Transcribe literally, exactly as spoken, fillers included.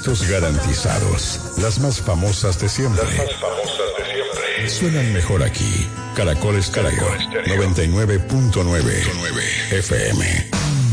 éxitos garantizados. Las más famosas de siempre. Las más famosas de siempre. Suenan mejor aquí. Caracol Estéreo noventa y nueve punto nueve F M.